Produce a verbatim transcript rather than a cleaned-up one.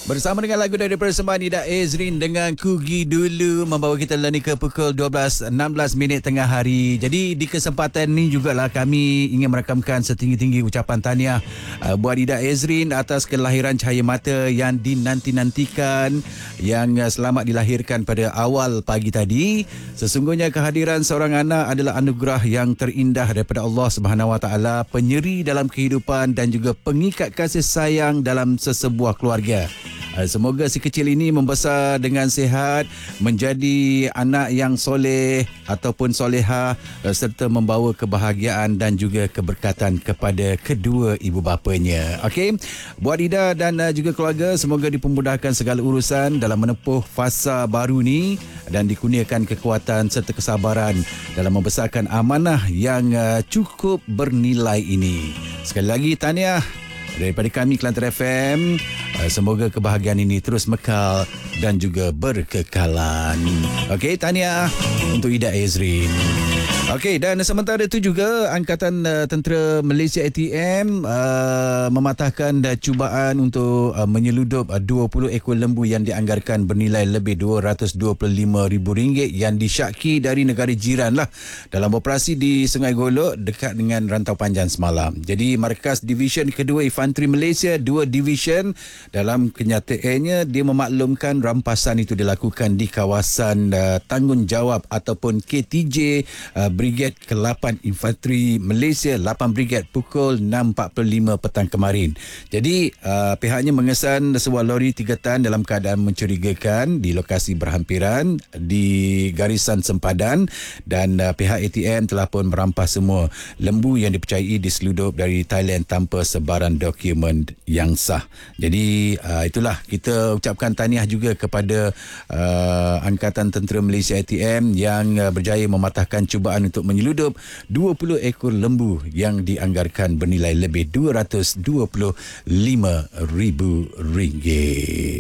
Bersama dengan lagu dari persembahan Ida Ezrin dengan Kugi Dulu membawa kita lani ke pukul dua belas enam belas minit tengah hari. Jadi di kesempatan ini jugalah kami ingin merakamkan setinggi-tinggi ucapan tahniah uh, buat Ida Ezrin atas kelahiran cahaya mata yang dinanti-nantikan, yang uh, selamat dilahirkan pada awal pagi tadi. Sesungguhnya kehadiran seorang anak adalah anugerah yang terindah daripada Allah Subhanahu Wa Taala, penyeri dalam kehidupan dan juga pengikat kasih sayang dalam sesebuah keluarga. Semoga si kecil ini membesar dengan sihat, menjadi anak yang soleh ataupun soleha serta membawa kebahagiaan dan juga keberkatan kepada kedua ibu bapanya. Okey, buat Ida dan juga keluarga, semoga dipermudahkan segala urusan dalam menempuh fasa baru ni dan dikurniakan kekuatan serta kesabaran dalam membesarkan amanah yang cukup bernilai ini. Sekali lagi tahniah daripada kami Kelantan F M. Semoga kebahagiaan ini terus mekal dan juga berkekalan. Okey, tahniah untuk Ida Ezrin. Okey, dan sementara itu juga Angkatan uh, Tentera Malaysia A T M uh, mematahkan uh, cubaan untuk uh, menyeludup uh, dua puluh ekor lembu yang dianggarkan bernilai lebih dua ratus dua puluh lima ribu ringgit yang disyaki dari negara jiran lah dalam operasi di Sungai Golok dekat dengan Rantau Panjang semalam. Jadi Markas Division Kedua Infanteri Malaysia, dua division, dalam kenyataannya dia memaklumkan rampasan itu dilakukan di kawasan uh, tanggungjawab ataupun K T J uh, Brigade ke lapan Infanteri Malaysia, lapan Brigade pukul enam empat puluh lima petang kemarin. Jadi uh, pihaknya mengesan sebuah lori tiga tan dalam keadaan mencurigakan di lokasi berhampiran di garisan sempadan, dan uh, pihak A T M telah pun merampas semua lembu yang dipercayai diseludup dari Thailand tanpa sebaran dokumen yang sah. Jadi uh, itulah, kita ucapkan tahniah juga kepada uh, Angkatan Tentera Malaysia A T M yang uh, berjaya mematahkan cubaan untuk menyeludup dua puluh ekor lembu yang dianggarkan bernilai lebih dua ratus dua puluh lima ribu ringgit.